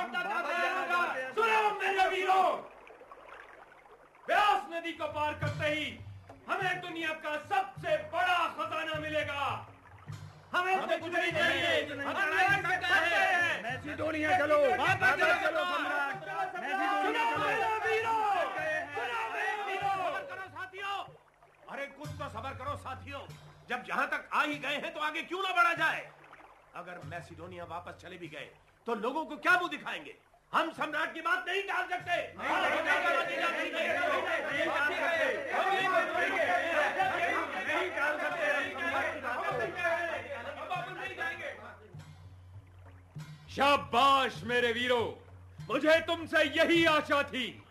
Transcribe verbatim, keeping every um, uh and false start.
लौटना चाहते हैं। सुनो मेरे वीरों, व्यास नदी को पार करते ही हमें दुनिया का सबसे बड़ा खजाना मिलेगा। हमें तो कुछ नहीं चाहिए, हम लड़ सकते हैं। मैसिडोनिया चलो, वापस चलो सम्राट, मैसिडोनिया चलो। सबर करो साथियों, अरे कुछ तो सबर करो साथियों। जब यहां तक आ ही गए हैं तो आगे क्यों ना बढ़ा जाए। अगर मैसिडोनिया वापस चले भी गए तो लोगों को क्या मुंह दिखाएंगे। हम सम्राट की बात नहीं टाल सकते। शाबाश मेरे वीरों, मुझे तुमसे यही आशा थी।